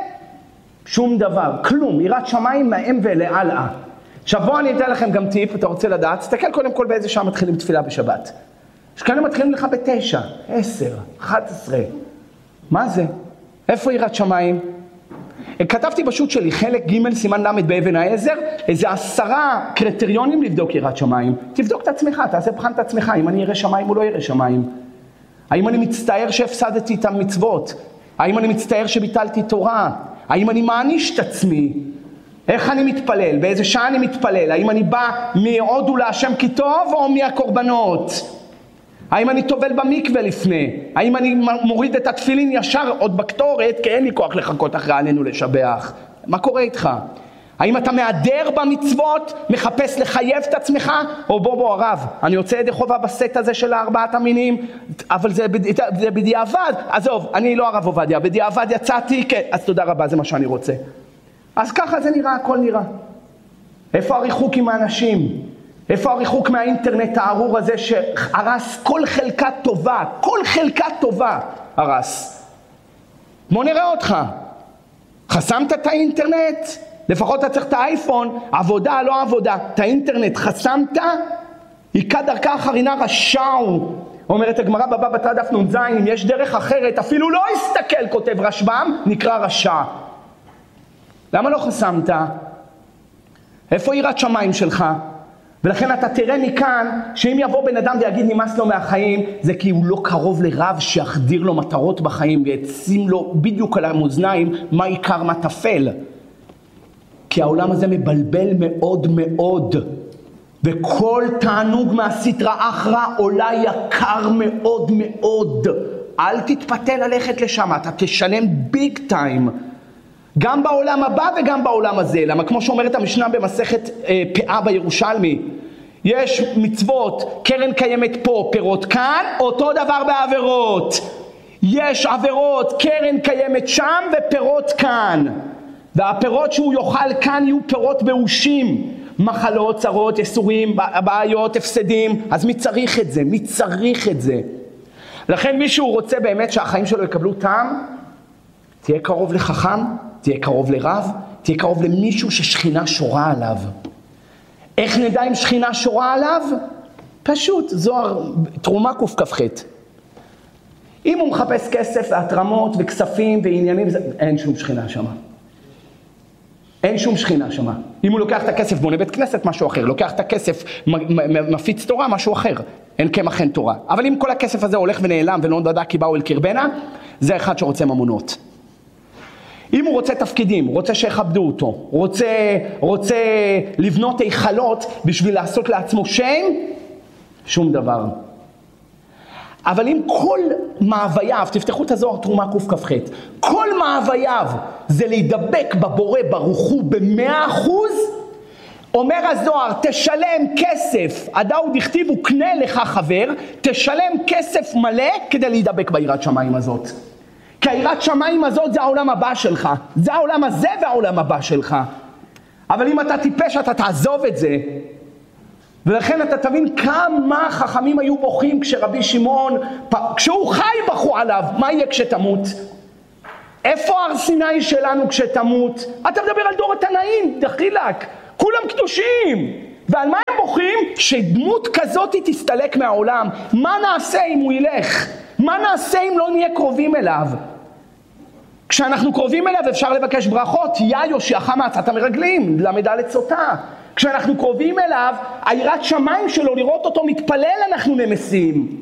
שום דבר, כלום, יראת שמיים מהם ולעלה. עכשיו בוא אני אתן לכם גם טיפ, אתה רוצה לדעת, תסתכל קודם כל באיזה שעה מתחילים תפילה בשבת. יש כאלה מתחילים לך בתשע, עשר, אחת עשרה. מה זה? איפה יראת שמיים? כתבתי בשו"ת שלי חלק ג' סימן למד באבן העזר, איזה עשרה קריטריונים לבדוק יראת שמיים. תבדוק את עצמך, תעשה בחן את עצמך, אם אני ירא שמיים או לא ירא שמיים. האם אני מצטער שהפסדתי את המצוות? האם אני מצטער שביטלתי תורה? האם אני מעניש את עצמי? איך אני מתפלל? באיזה שעה אני מתפלל? האם אני בא מהודו להשם כי טוב או מהקורבנות? האם אני טובל במקווה לפני? האם אני מוריד את התפילין ישר עוד בקטורת כי אין לי כוח לחכות אחרי עלינו לשבח? מה קורה איתך? האם אתה מעדר במצוות, מחפש לחייב את עצמך? או בוא בוא הרב, אני יוצא ידי חובה בסט הזה של ארבעת המינים, אבל זה, בד... זה בדיעבד, עזוב, אני לא הרב עובדיה, בדיעבד יצאתי, כן, אז תודה רבה, זה מה שאני רוצה. אז ככה זה נראה, הכל נראה. איפה הריחוק עם האנשים? איפה הריחוק מהאינטרנט הארור הזה שהרס כל חלקה טובה, כל חלקה טובה הרס. בוא נראה אותך. חסמת את האינטרנט? לפחות אתה צריך את האייפון, עבודה לא עבודה. את האינטרנט חסמת? עיקה דרכה אחרינה רשעו. אומרת הגמרא בבא בתרא דף נ"ז, אם יש דרך אחרת, אפילו לא הסתכל, כותב רשב"ם, נקרא רשע. למה לא חסמת? איפה יראת שמיים שלך? ולכן אתה תראה מכאן שאם יבוא בן אדם ויגיד נמאס לו מהחיים, זה כי הוא לא קרוב לרב שיחדיר לו מטרות בחיים וישים לו בדיוק על המאזניים מה עיקר מה טפל. כי העולם הזה מבלבל מאוד מאוד, וכל תענוג מהסטרא אחרא עולה יקר מאוד מאוד. אל תתפתה ללכת לשם, אתה תשלם ביג טיים. גם בעולם הבא וגם בעולם הזה. למה כמו שאומרת המשנה במסכת אה, פאה בירושלמי, יש מצוות, קרן קיימת פה, פירות כאן, אותו דבר בעבירות. יש עבירות, קרן קיימת שם ופירות כאן. והפירות שהוא יאכל כאן יהיו פירות באושים. מחלות, צרות, יסורים, בעיות, הפסדים. אז מי צריך את זה? מי צריך את זה? לכן מישהו רוצה באמת שהחיים שלו יקבלו טעם, תהיה קרוב לחכם, תהיה קרוב לרב, תהיה קרוב למישהו ששכינה שורה עליו. איך נדע אם שכינה שורה עליו? פשוט, זוהר, תרומה קוף כפחת. אם הוא מחפש כסף והתרמות וכספים ועניינים, אין שום שכינה שמה. אין שום שכינה שמה. אם הוא לוקח את הכסף בונה בית כנסת, משהו אחר. לוקח את הכסף, מפיץ תורה, משהו אחר. אין כמח אין תורה. אבל אם כל הכסף הזה הולך ונעלם ולא נדע כי באו אל קרבנה, זה אחד שרוצה ממונות. אם הוא רוצה תפקידים, רוצה שיכבדו אותו, רוצה, רוצה לבנות היכלות בשביל לעשות לעצמו שם, שום דבר. אבל אם כל מאווייו, תפתחו את הזוהר תרומה קוף כפחת, כל מאווייו זה להידבק בבורא ברוך הוא במאה אחוז, אומר הזוהר, תשלם כסף, הדאוד הכתיב וקנה לך חבר, תשלם כסף מלא כדי להידבק ביראת שמיים הזאת. כי היראת שמיים הזאת זה העולם הבא שלך, זה העולם הזה והעולם הבא שלך. אבל אם אתה טיפש אתה תעזוב את זה. ולכן אתה תבין כמה חכמים היו בוכים כשרבי שמעון, כשהוא חי בכו עליו, מה יהיה כשתמות? איפה הר סיני שלנו כשתמות? אתה מדבר על דור התנאים, דחילק, כולם קדושים. ועל מה הם בוכים? שדמות כזאת תסתלק מהעולם. מה נעשה אם הוא ילך? מה נעשה אם לא נהיה קרובים אליו? כשאנחנו קרובים אליו אפשר לבקש ברכות, יא יושיעך מעצת המרגלים, למד א' סוטה. כשאנחנו קרובים אליו, היראת שמיים שלו, לראות אותו מתפלל, אנחנו נמסים.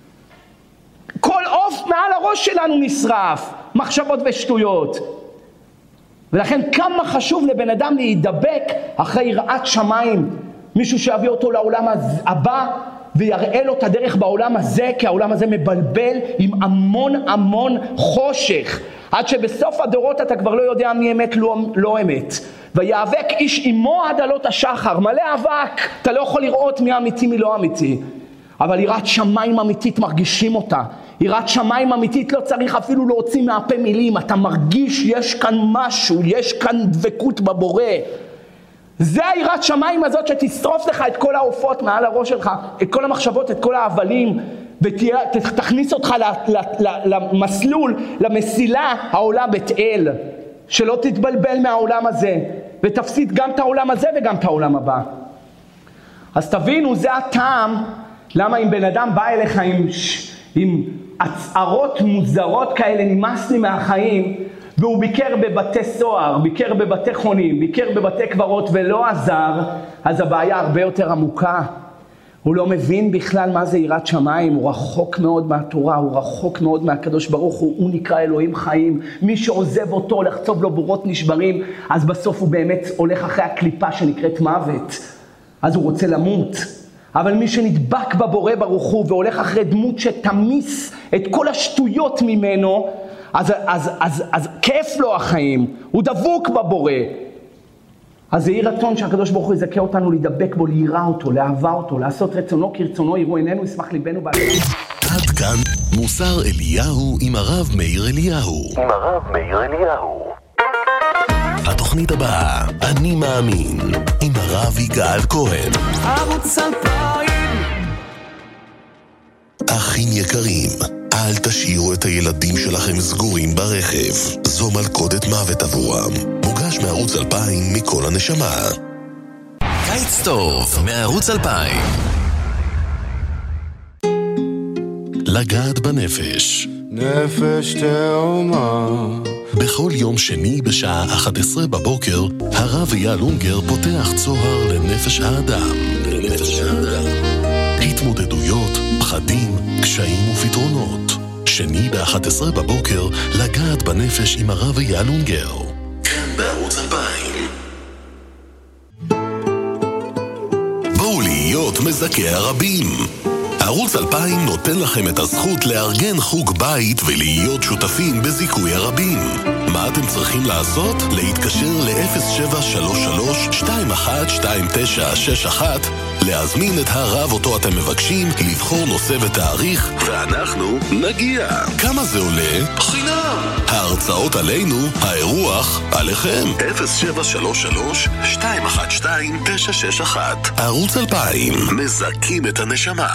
כל עוף מעל הראש שלנו נשרף, מחשבות ושטויות. ולכן כמה חשוב לבן אדם להידבק אחרי יראת שמיים, מישהו שיביא אותו לעולם הבא ויראה לו את הדרך בעולם הזה, כי העולם הזה מבלבל עם המון המון חושך, עד שבסוף הדורות אתה כבר לא יודע מי אמת לא, לא אמת. ויאבק איש עמו עד עלות השחר, מלא אבק, אתה לא יכול לראות מי אמיתי מי לא אמיתי. אבל יראת שמיים אמיתית מרגישים אותה. יראת שמיים אמיתית לא צריך אפילו להוציא מהפה מילים, אתה מרגיש יש כאן משהו, יש כאן דבקות בבורא. זה היראת שמיים הזאת שתשרוף לך את כל העופות מעל הראש שלך, את כל המחשבות, את כל העבלים, ותכניס אותך למסלול, למסילה העולה בית אל, שלא תתבלבל מהעולם הזה, ותפסיד גם את העולם הזה וגם את העולם הבא. אז תבינו, זה הטעם, למה אם בן אדם בא אליך עם, עם הצערות מוזרות כאלה, נמאס לי מהחיים, והוא ביקר בבתי סוהר, ביקר בבתי חונים, ביקר בבתי קברות ולא עזר, אז הבעיה הרבה יותר עמוקה. הוא לא מבין בכלל מה זה יראת שמיים, הוא רחוק מאוד מהתורה, הוא רחוק מאוד מהקדוש ברוך הוא, הוא נקרא אלוהים חיים. מי שעוזב אותו לחצוב לו בורות נשברים, אז בסוף הוא באמת הולך אחרי הקליפה שנקראת מוות, אז הוא רוצה למות. אבל מי שנדבק בבורא ברוך הוא והולך אחרי דמות שתמיס את כל השטויות ממנו, אז, אז, אז, אז כיף לו החיים, הוא דבוק בבורא. אז זה יהי רצון שהקדוש ברוך הוא יזכה אותנו להידבק בו, להירא אותו, לאהבה אותו, לעשות רצונו כרצונו, יראו עינינו, ישמח ליבנו בעולם. עד כאן מוסר אליהו עם הרב מאיר אליהו. עם הרב מאיר אליהו. התוכנית הבאה, אני מאמין, עם הרב יגאל כהן. ערוץ אלפיים. אחים יקרים, אל תשאירו את הילדים שלכם סגורים ברכב. זו מלכודת מוות עבורם. מוגש מערוץ אלפיים מכל הנשמה. קיץ טוב מערוץ אלפיים. לגעת בנפש. נפש תאומה. בכל יום שני בשעה אחת עשרה בבוקר, הרב אייל אונגר פותח צוהר לנפש האדם. לנפש האדם. התמודדויות, פחדים, קשיים ופתרונות. שני ב-אחת עשרה בבוקר, לגעת בנפש עם הרב אייל אונגר. כאן בערוץ אלפיים. בואו להיות מזכי הרבים. ערוץ אלפיים נותן לכם את הזכות לארגן חוג בית ולהיות שותפים בזיכוי הרבים. מה אתם צריכים לעשות? להתקשר ל-אפס שבע שלוש שלוש שתיים אחת שתיים תשע שש אחת, להזמין את הרב אותו אתם מבקשים, לבחור נושא ותאריך, ואנחנו נגיע. כמה זה עולה? חינם. ההרצאות עלינו, האירוח עליכם. אפס שבע שלוש שלוש שתיים אחת שתיים תשע שש אחת. ערוץ אלפיים, מזכים את הנשמה.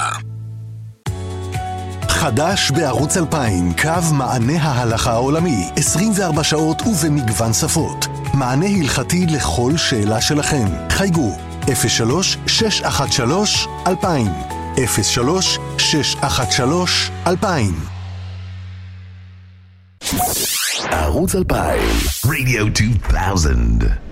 חדש בערוץ אלפיים, קו מענה ההלכה העולמי, עשרים וארבע שעות ובמגוון שפות. מענה הלכתי לכל שאלה שלכם. חייגו אפס שלוש שש אחת שלוש אלפיים, אפס שלוש שש אחת שלוש אלפיים. ערוץ אלפיים, רדיו אלפיים.